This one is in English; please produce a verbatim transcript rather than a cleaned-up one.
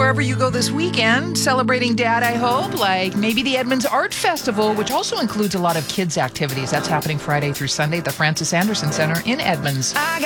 wherever you go this weekend, celebrating Dad, I hope, like maybe the Edmonds Art Festival, which also includes a lot of kids' activities. That's happening Friday through Sunday at the Francis Anderson Center in Edmonds. I got